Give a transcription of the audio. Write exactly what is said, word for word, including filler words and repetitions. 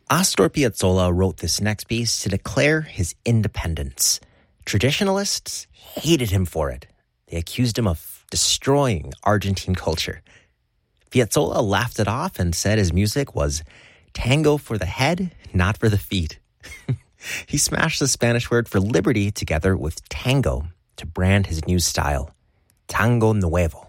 Astor Piazzolla wrote this next piece to declare his independence. Traditionalists hated him for it. They accused him of destroying Argentine culture. Piazzolla laughed it off and said his music was tango for the head, not for the feet. He smashed the Spanish word for liberty together with tango to brand his new style, Tango Nuevo.